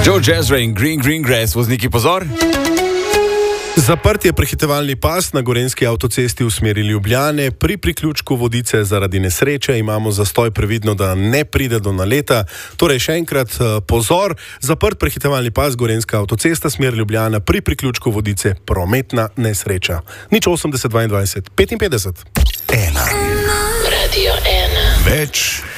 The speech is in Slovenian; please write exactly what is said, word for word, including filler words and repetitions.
Joe Jazra in Green Green Grass, vozniki pozor. Zaprt je prehitevalni pas na gorenjski avtocesti v smeri Ljubljane. Pri priključku Vodice zaradi nesreče imamo zastoj, previdno, da ne pride do naleta. Torej še enkrat pozor, zaprt prehitevalni pas gorenjska avtocesta smer Ljubljana pri priključku Vodice, prometna nesreča. Nič osemdeset dvaindvajset petinpetdeset. Ena. Radio Ena. Več